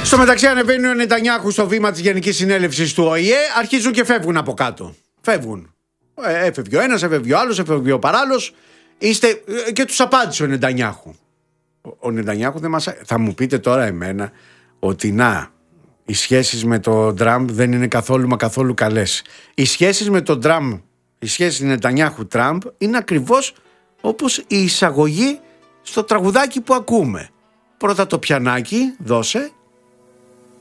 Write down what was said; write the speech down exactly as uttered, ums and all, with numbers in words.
Στο μεταξύ ανεβαίνει ο Νετανιάχου στο βήμα της Γενικής Συνέλευσης του Ο Η Ε, αρχίζουν και φεύγουν από κάτω. Φεύγουν. Ε, έφευγε ο ένας, έφευγε ο άλλος, έφευγε ο παράλληλος. Είστε... Και τους απάντησε ο Νετανιάχου. Ο, ο Νετανιάχου δεν μας... Θα μου πείτε τώρα εμένα ότι να, οι σχέσεις με τον Τραμπ δεν είναι καθόλου μα καθόλου καλές. Οι σχέσεις με τον Τραμπ, οι σχέσεις Νετανιάχου-Τραμπ είναι ακριβώς όπως η εισαγωγή στο τραγουδάκι που ακούμε. Πρώτα το πιανάκι, δώσε,